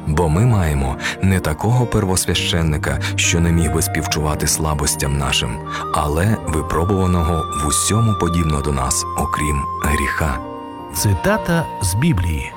Бо ми маємо не такого первосвященника, що не міг би співчувати слабостям нашим, але випробуваного в усьому подібно до нас, окрім гріха. Цитата з Біблії.